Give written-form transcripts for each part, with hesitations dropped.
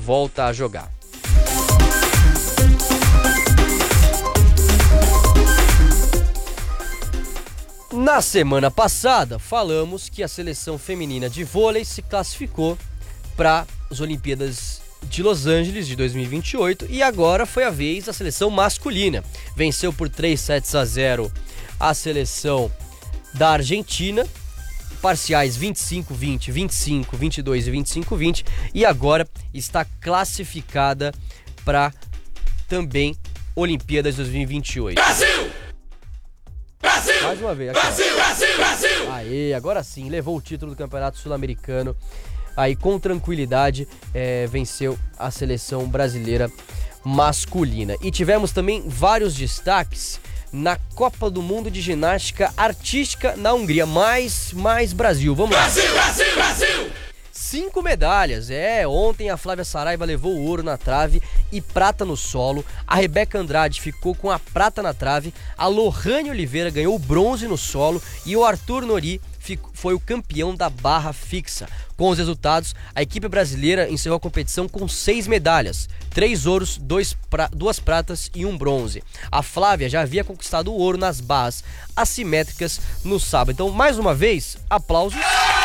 volta a jogar. Na semana passada, falamos que a seleção feminina de vôlei se classificou para as Olimpíadas de Los Angeles de 2028 e agora foi a vez da seleção masculina. Venceu por 3-0 a seleção da Argentina, parciais 25-20, 25-22 e 25-20, e agora está classificada para também Olimpíadas 2028. Brasil! Brasil! Mais uma vez, aqui, Brasil, Brasil, Brasil! Aê, agora sim, levou o título do Campeonato Sul-Americano. Aí com tranquilidade venceu a seleção brasileira masculina. E tivemos também vários destaques na Copa do Mundo de Ginástica Artística na Hungria. Mais Brasil, vamos lá. Brasil, Brasil, Brasil! 5 medalhas, ontem a Flávia Saraiva levou o ouro na trave e prata no solo, a Rebeca Andrade ficou com a prata na trave, a Lohane Oliveira ganhou o bronze no solo e o Arthur Nori foi o campeão da barra fixa. Com os resultados, a equipe brasileira encerrou a competição com 6 medalhas, 3 ouros, 2 pratas e 1 bronze. A Flávia já havia conquistado o ouro nas barras assimétricas no sábado. Então, mais uma vez, aplausos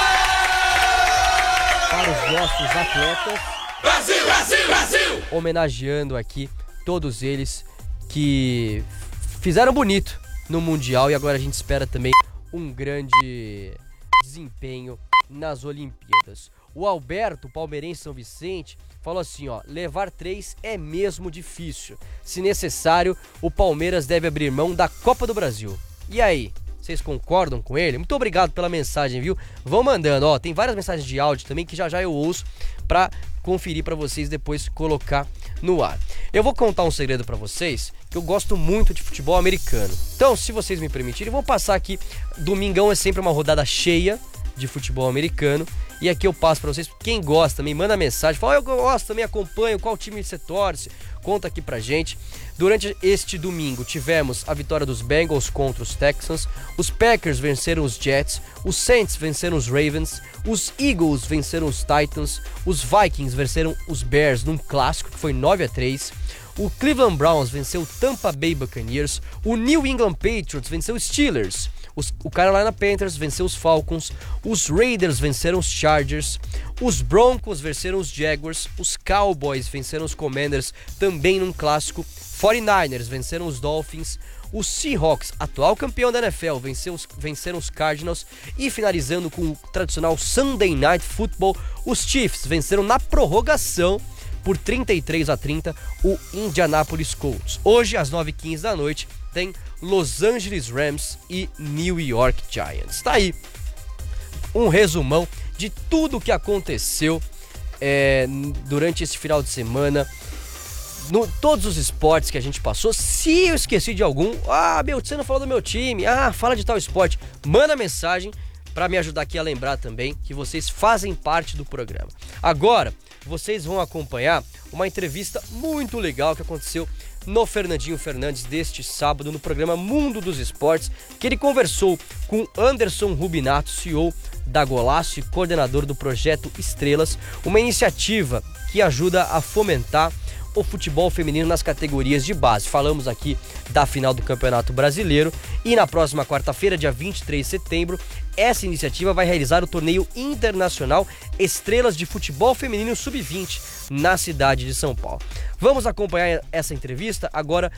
para os nossos atletas. Brasil, Brasil, Brasil! Homenageando aqui todos eles que fizeram bonito no Mundial e agora a gente espera também um grande desempenho nas Olimpíadas. O Alberto, palmeirense São Vicente, falou assim, levar 3 é mesmo difícil. Se necessário, o Palmeiras deve abrir mão da Copa do Brasil. E aí? Vocês concordam com ele? Muito obrigado pela mensagem, viu? Vão mandando, tem várias mensagens de áudio também que já eu ouço pra conferir pra vocês depois colocar no ar. Eu vou contar um segredo pra vocês, que eu gosto muito de futebol americano. Então, se vocês me permitirem, eu vou passar aqui. Domingão é sempre uma rodada cheia de futebol americano. E aqui eu passo pra vocês, quem gosta também, manda mensagem, fala, eu gosto, também acompanho, qual time você torce, conta aqui pra gente. Durante este domingo tivemos a vitória dos Bengals contra os Texans, os Packers venceram os Jets, os Saints venceram os Ravens, os Eagles venceram os Titans, os Vikings venceram os Bears num clássico que foi 9-3, o Cleveland Browns venceu o Tampa Bay Buccaneers, o New England Patriots venceu os Steelers, o Carolina Panthers venceu os Falcons, os Raiders venceram os Chargers, os Broncos venceram os Jaguars, os Cowboys venceram os Commanders também num clássico, 49ers venceram os Dolphins, os Seahawks, atual campeão da NFL, venceram os Cardinals e finalizando com o tradicional Sunday Night Football, os Chiefs venceram na prorrogação por 33-30 o Indianapolis Colts. Hoje às 9h15 da noite tem Los Angeles Rams e New York Giants. Tá aí um resumão de tudo que aconteceu durante esse final de semana, todos os esportes que a gente passou. Se eu esqueci de algum, você não falou do meu time, fala de tal esporte, manda mensagem para me ajudar aqui a lembrar também que vocês fazem parte do programa. Agora, vocês vão acompanhar uma entrevista muito legal que aconteceu no Fernandinho Fernandes deste sábado no programa Mundo dos Esportes, que ele conversou com Anderson Rubinato, CEO da Golaço e coordenador do projeto Estrelas, uma iniciativa que ajuda a fomentar o futebol feminino nas categorias de base. Falamos aqui da final do Campeonato Brasileiro e na próxima quarta-feira, dia 23 de setembro, essa iniciativa vai realizar o torneio internacional Estrelas de Futebol Feminino Sub-20 na cidade de São Paulo. Vamos acompanhar essa entrevista agora,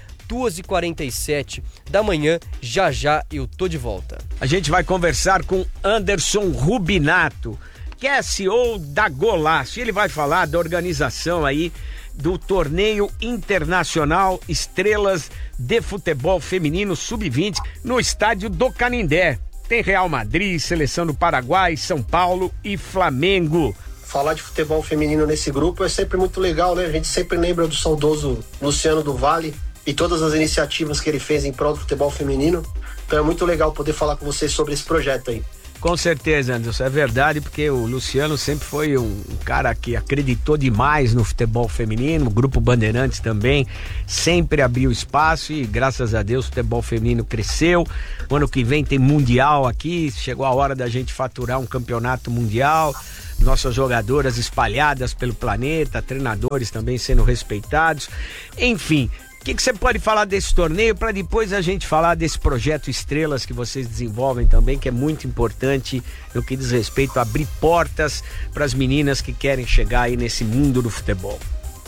2h47 da manhã, já eu tô de volta. A gente vai conversar com Anderson Rubinato, que é CEO da Golaço, e ele vai falar da organização aí do torneio internacional Estrelas de Futebol Feminino Sub-20 no estádio do Canindé. Tem Real Madrid, Seleção do Paraguai, São Paulo e Flamengo. Falar de futebol feminino nesse grupo é sempre muito legal, né? A gente sempre lembra do saudoso Luciano do Vale e todas as iniciativas que ele fez em prol do futebol feminino. Então é muito legal poder falar com vocês sobre esse projeto aí. Com certeza, Anderson, é verdade, porque o Luciano sempre foi um cara que acreditou demais no futebol feminino, o Grupo Bandeirantes também sempre abriu espaço e graças a Deus o futebol feminino cresceu. O ano que vem tem Mundial aqui, chegou a hora da gente faturar um campeonato mundial, nossas jogadoras espalhadas pelo planeta, treinadores também sendo respeitados, enfim. O que você pode falar desse torneio para depois a gente falar desse projeto Estrelas que vocês desenvolvem também, que é muito importante no que diz respeito a abrir portas para as meninas que querem chegar aí nesse mundo do futebol?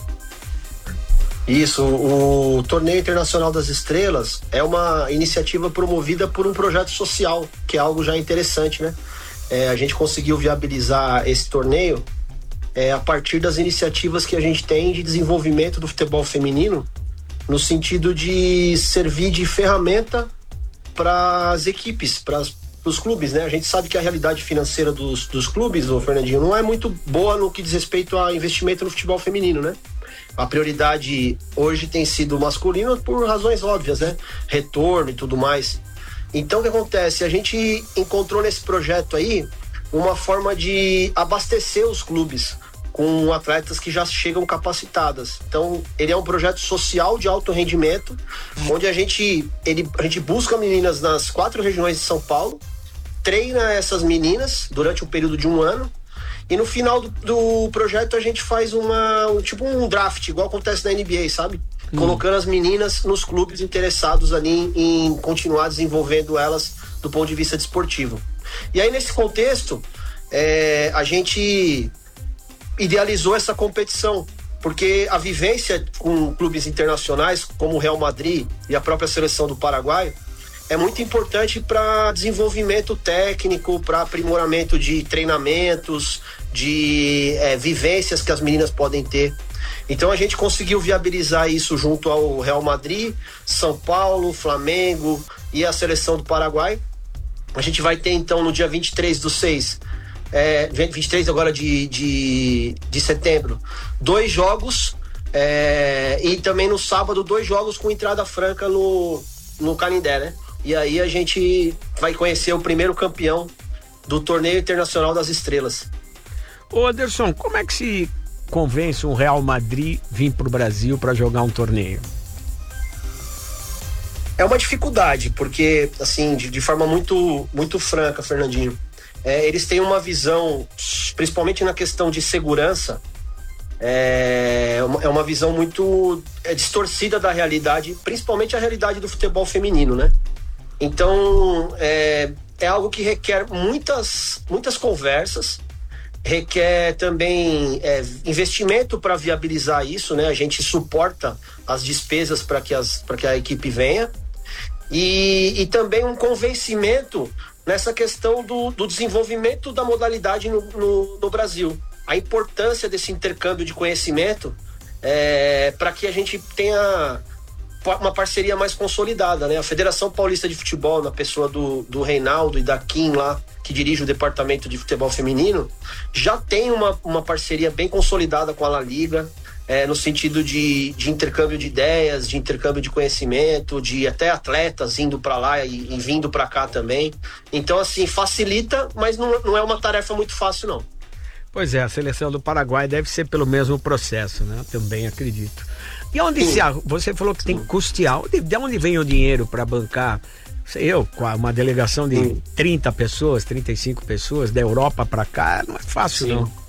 Isso, o Torneio Internacional das Estrelas é uma iniciativa promovida por um projeto social, que é algo já interessante, né? A gente conseguiu viabilizar esse torneio a partir das iniciativas que a gente tem de desenvolvimento do futebol feminino, no sentido de servir de ferramenta para as equipes, para os clubes, né? A gente sabe que a realidade financeira dos clubes, ô Fernandinho, não é muito boa no que diz respeito a investimento no futebol feminino, né? A prioridade hoje tem sido masculina por razões óbvias, né? Retorno e tudo mais. Então o que acontece? A gente encontrou nesse projeto aí uma forma de abastecer os clubes com atletas que já chegam capacitadas. Então, ele é um projeto social de alto rendimento, onde a gente busca meninas nas 4 regiões de São Paulo, treina essas meninas durante um período de 1 ano, e no final do projeto a gente faz um draft, igual acontece na NBA, sabe? Colocando as meninas nos clubes interessados ali em continuar desenvolvendo elas do ponto de vista desportivo. E aí, nesse contexto, a gente idealizou essa competição, porque a vivência com clubes internacionais como o Real Madrid e a própria seleção do Paraguai é muito importante para desenvolvimento técnico, para aprimoramento de treinamentos, de vivências que as meninas podem ter. Então a gente conseguiu viabilizar isso junto ao Real Madrid, São Paulo, Flamengo e a seleção do Paraguai. A gente vai ter então no dia 23/6, 23 agora de setembro, 2 jogos, e também no sábado 2 jogos com entrada franca no Canindé, né? E aí a gente vai conhecer o primeiro campeão do Torneio Internacional das Estrelas. Ô Anderson, como é que se convence um Real Madrid vir pro Brasil para jogar um torneio? É uma dificuldade, porque assim, de forma muito, muito franca, Fernandinho, eles têm uma visão, principalmente na questão de segurança, é uma visão muito distorcida da realidade, principalmente a realidade do futebol feminino, né? Então, é algo que requer muitas conversas, requer também investimento para viabilizar isso, né? A gente suporta as despesas para que a equipe venha, e também um convencimento nessa questão do desenvolvimento da modalidade no Brasil. A importância desse intercâmbio de conhecimento para que a gente tenha uma parceria mais consolidada, né? A Federação Paulista de Futebol, na pessoa do Reinaldo e da Kim lá, que dirige o departamento de futebol feminino, já tem uma parceria bem consolidada com a La Liga, no sentido de intercâmbio de ideias, de intercâmbio de conhecimento, de até atletas indo para lá e vindo para cá também. Então, assim, facilita, mas não é uma tarefa muito fácil, não. Pois é, a seleção do Paraguai deve ser pelo mesmo processo, né? Também acredito. E onde você falou que tem que custear, de onde vem o dinheiro para bancar? Com uma delegação de 30 pessoas, 35 pessoas, da Europa para cá, não é fácil, não.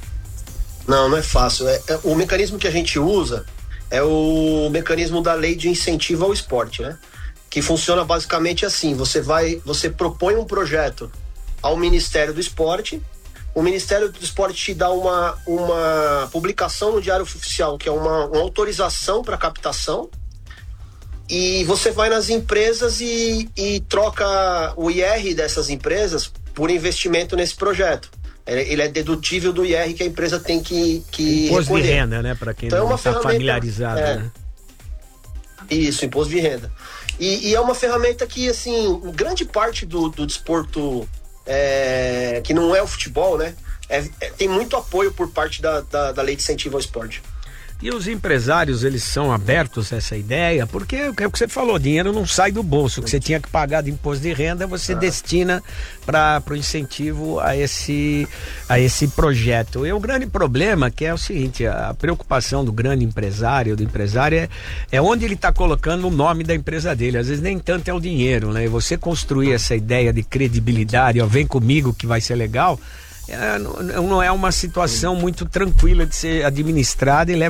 Não é fácil. O mecanismo que a gente usa é o mecanismo da lei de incentivo ao esporte, né? Que funciona basicamente assim: você propõe um projeto ao Ministério do Esporte, o Ministério do Esporte te dá uma publicação no Diário Oficial, que é uma autorização para captação, e você vai nas empresas e troca o IR dessas empresas por investimento nesse projeto. Ele é dedutível do IR que a empresa tem que imposto recolher. De renda, né? Para quem então não está familiarizado, né? Isso, imposto de renda. E é uma ferramenta que, assim, grande parte do desporto que não é o futebol, né? Tem muito apoio por parte da lei de incentivo ao esporte. E os empresários, eles são abertos a essa ideia, porque é o que você falou, dinheiro não sai do bolso, o que você tinha que pagar de imposto de renda, você destina para o incentivo a esse projeto. E o grande problema que é o seguinte, a preocupação do grande empresário, do empresário é onde ele está colocando o nome da empresa dele, às vezes nem tanto é o dinheiro, né? E você construir essa ideia de credibilidade, ó, vem comigo que vai ser legal, não é uma situação muito tranquila de ser administrada e leva